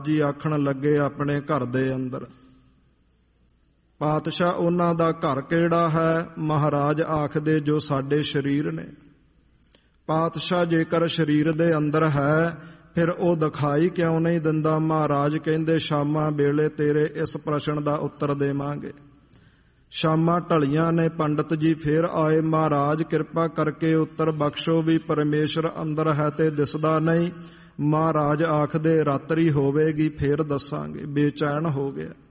ਜੀ ਆਖਣ ਲੱਗੇ ਆਪਣੇ ਘਰ ਦੇ ਅੰਦਰ, ਪਾਤਸ਼ਾਹ ਉਹਨਾਂ ਦਾ ਘਰ ਕਿਹੜਾ ਹੈ? ਮਹਾਰਾਜ ਆਖਦੇ ਜੋ ਸਾਡੇ ਸਰੀਰ ਨੇ। ਪਾਤਸ਼ਾਹ ਜੇਕਰ ਸਰੀਰ ਦੇ ਅੰਦਰ ਹੈ ਫਿਰ ਉਹ ਦਿਖਾਈ ਕਿਉਂ ਨਹੀਂ ਦਿੰਦਾ? ਮਹਾਰਾਜ ਕਹਿੰਦੇ ਸ਼ਾਮਾਂ ਵੇਲੇ ਤੇਰੇ ਇਸ ਪ੍ਰਸ਼ਨ ਦਾ ਉੱਤਰ ਦੇਵਾਂਗੇ। ਸ਼ਾਮਾਂ ਢਲੀਆਂ ਨੇ, ਪੰਡਤ ਜੀ ਫੇਰ ਆਏ। ਮਹਾਰਾਜ ਕਿਰਪਾ ਕਰਕੇ ਉੱਤਰ ਬਖਸ਼ੋ ਵੀ ਪਰਮੇਸ਼ਰ ਅੰਦਰ ਹੈ ਤੇ ਦਿਸਦਾ ਨਹੀਂ। ਮਹਾਰਾਜ ਆਖਦੇ ਰਾਤਰੀ ਹੋਵੇਗੀ ਫੇਰ ਦੱਸਾਂਗੇ। ਬੇਚੈਨ ਹੋ ਗਿਆ।